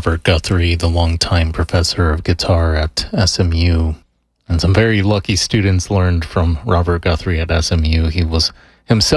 Robert Guthrie, the longtime professor of guitar at SMU. And some very lucky students learned from Robert Guthrie at SMU. He was himself